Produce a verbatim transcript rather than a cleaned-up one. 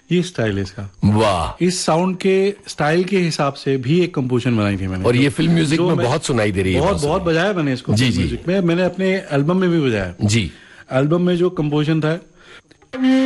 ये स्टाइल है इसका। वाह। इस साउंड के स्टाइल के हिसाब से भी एक कंपोजिशन बनाई थी मैंने, और ये फिल्म म्यूजिक में बहुत सुनाई दे रही है। बहुत बहुत बजाया मैंने इसको जी जी म्यूजिक में, मैंने अपने एल्बम में भी बजाया। जी। एल्बम में जो कंपोजिशन था